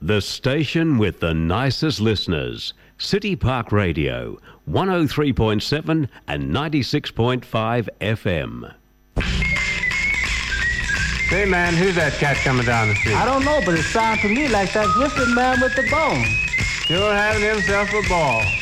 The station with the nicest listeners. City Park Radio, 103.7 and 96.5 FM. Hey, man, who's that cat coming down the street? I don't know, but it sounds to me like that Griffin man with the bone. Sure having himself a ball.